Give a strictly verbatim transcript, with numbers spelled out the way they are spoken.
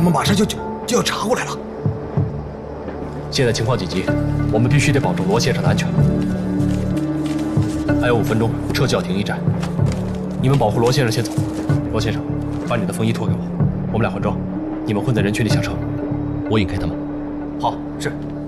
们马上就就就要查过来了。 现在情况紧急，我们必须得保证罗先生的安全。还有五分钟，车就要停一站，你们保护罗先生先走。罗先生，把你的风衣脱给我，我们俩换装。你们混在人群里下车，我引开他们。 好，是。